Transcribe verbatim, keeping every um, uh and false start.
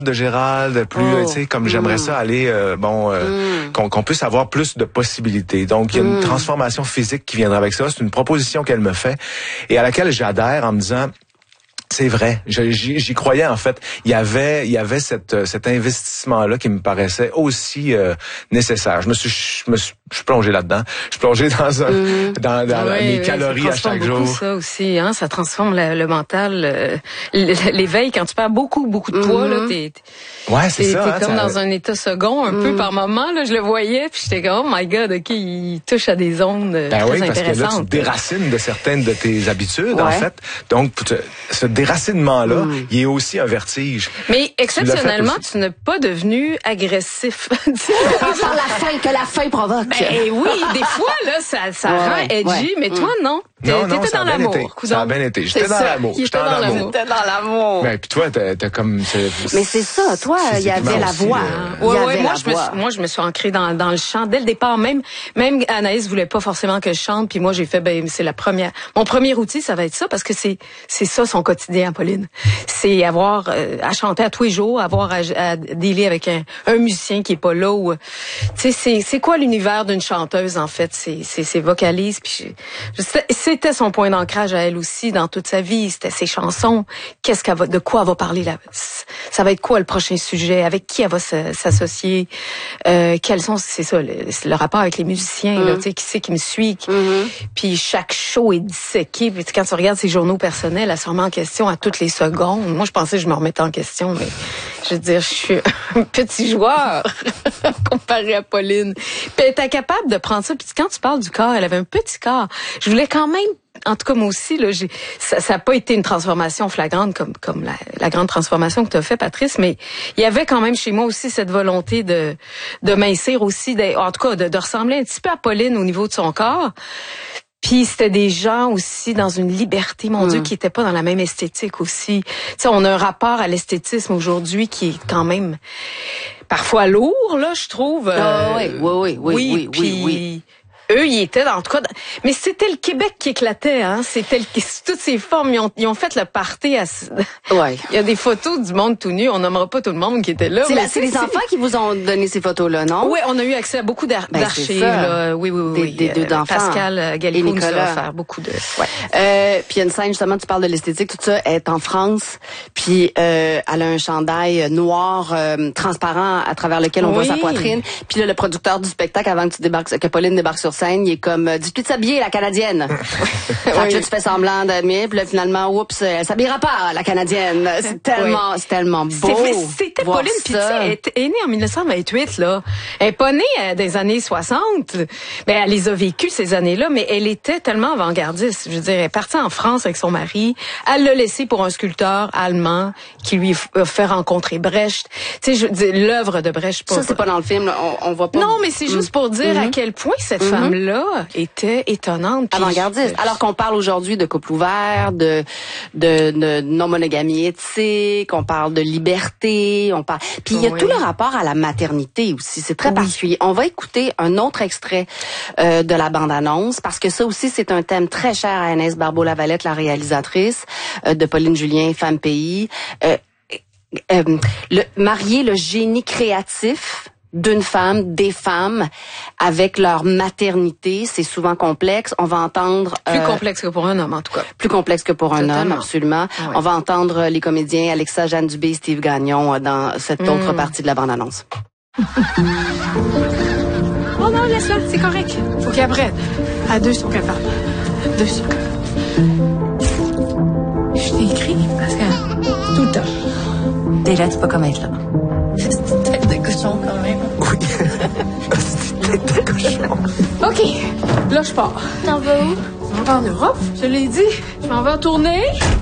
de Gérald, plus, oh. tu sais, comme mm. j'aimerais ça aller, euh, bon, euh, mm. qu'on, qu'on puisse avoir plus de possibilités. Donc, il y a mm. une transformation physique qui viendra avec ça. C'est une proposition qu'elle me fait et à laquelle j'adhère en me disant, c'est vrai, je, j'y, j'y croyais en fait. Il y avait, il y avait cette, cet investissement-là qui me paraissait aussi euh, nécessaire. Je me suis, je me suis, je suis plongé là-dedans. Je suis plongé dans un, mmh. dans, dans oui, mes oui, calories à chaque jour. Ça aussi, hein, ça transforme le, le mental, euh, l'éveil. Quand tu perds beaucoup, beaucoup de poids, mmh. là, t'es, t'es, ouais, c'est t'es, ça, t'es hein, comme ça... dans un état second un mmh. peu par moment. Là, je le voyais, puis j'étais comme, oh my God, ok, il touche à des ondes ben très oui, intéressantes. parce que là, tu te déracines de certaines de tes habitudes, ouais. en fait. Donc, ce déracinement-là, Mmh. il est aussi un vertige. Mais exceptionnellement, tu, tu n'es pas devenu agressif. Par la faim que la faim provoque. Ben oui, des fois là, ça, ça ouais, rend edgy, ouais. mais toi non. Non, non, t'étais ça dans a bien l'amour. été. Ça a bien été. J'étais dans l'amour. J'étais dans l'amour. J'étais dans l'amour. Ben puis toi, t'as, t'as comme. C'est, mais c'est ça, toi, il y avait la voix. Le... Ouais, ouais. Moi, je me suis, moi, je me suis ancrée dans dans le chant dès le départ. Même, même Anaïs voulait pas forcément que je chante, puis moi j'ai fait, ben c'est la première. Mon premier outil, ça va être ça, parce que c'est c'est ça son quotidien, Pauline. C'est avoir euh, à chanter à tous les jours, avoir à, à dealer avec un, un musicien qui est pas là. Ou, tu sais, c'est c'est quoi l'univers d'une chanteuse en fait? C'est c'est ses vocalises. Puis je, je, c'était son point d'ancrage à elle aussi dans toute sa vie. C'était ses chansons. Qu'est-ce qu'elle va, de quoi elle va parler là? Ça va être quoi le prochain sujet? Avec qui elle va s'associer? Euh, quels sont, c'est ça, le, le rapport avec les musiciens, mm. là, tu sais, qui c'est qui me suit? Mm-hmm. Puis chaque show est disséqué. Puis quand tu regardes ses journaux personnels, elle se remet en question à toutes les secondes. Moi, je pensais que je me remettais en question, mais je veux dire, je suis un petit joueur comparé à Pauline. Puis elle était capable de prendre ça. Puis quand tu parles du corps, elle avait un petit corps. Je voulais quand même, en tout cas moi aussi, là, j'ai, ça n'a pas été une transformation flagrante comme comme la, la grande transformation que tu as fait, Patrice, mais il y avait quand même chez moi aussi cette volonté de de mincir aussi, de, en tout cas de, de ressembler un petit peu à Pauline au niveau de son corps. Puis c'était des gens aussi dans une liberté, mon mmh. Dieu, qui étaient pas dans la même esthétique aussi. Tu sais, on a un rapport à l'esthétisme aujourd'hui qui est quand même parfois lourd, là, je trouve. Ah oui, oui, oui, oui, oui, oui, puis, oui, oui. Eux, ils étaient dans, en tout cas, mais c'était le Québec qui éclatait, hein. C'était le, toutes ces formes, ils ont, ils ont fait le party à, ouais. Il y a des photos du monde tout nu, on nommera pas tout le monde qui était là. C'est, la, c'est les enfants qui vous ont donné ces photos-là, non? Oui, on a eu accès à beaucoup d'ar- ben, d'archives, là. Oui, oui, oui. Des, des deux euh, enfants. Pascal Gallico nous a offert beaucoup de, ouais. Euh, puis il y a une scène, justement, tu parles de l'esthétique, tout ça, elle est en France, puis euh, elle a un chandail noir, euh, transparent, à travers lequel on oui. voit sa poitrine. Puis là, le producteur du spectacle, avant que tu débarques, que Pauline débarque sur scène, il est comme, dis-tu de s'habiller, la Canadienne? Fait oui. que tu fais semblant d'aimer, puis là, finalement, oups, elle s'habillera pas, la Canadienne. C'est tellement, oui. c'est tellement beau. C'est, c'était Pauline, puis tu sais, elle est née en dix-neuf cent vingt-huit, là. Elle est pas née euh, des années soixante. Ben, elle les a vécues, ces années-là, mais elle était tellement avant-gardiste. Je veux dire, elle est partie en France avec son mari. Elle l'a laissé pour un sculpteur allemand qui lui a fait rencontrer Brecht. Tu sais, je veux dire, l'œuvre de Brecht. Pour... Ça, c'est pas dans le film, là. On, on voit pas. Non, mais c'est mmh. juste pour dire mmh. à quel point cette mmh. femme-là était étonnante. Avant-gardiste. Alors qu'on parle aujourd'hui de couple ouvert, de, de, de non-monogamie éthique, on parle de liberté, on parle... Puis il y a oui. tout le rapport à la maternité aussi. C'est très oui. particulier. On va écouter un autre extrait euh, de la bande-annonce parce que ça aussi, c'est un thème très cher à Anaïs Barbeau-Lavalette, la réalisatrice euh, de Pauline Julien, Femme Pays. Euh, euh, le, marier le génie créatif d'une femme, des femmes, avec leur maternité, c'est souvent complexe. On va entendre... Plus euh, complexe que pour un homme, en tout cas. Plus complexe que pour un Totalement. homme, absolument. Oui. On va entendre les comédiens Alexa, Jeanne Dubé, Steve Gagnon dans cette mmh. autre partie de la bande-annonce. Oh non, laisse-la, c'est correct. Faut qu'après, à deux, ils sont capables. Deux sont capables. Je t'ai écrit, parce que tout le temps. Déjà, tu peux comme être là. C'est une tête de cochon, quand même. Oui. C'est une tête de cochon. OK. Là, je pars. T'en vas où? Je m'en vais en Europe, je l'ai dit. Je m'en vais en tournée.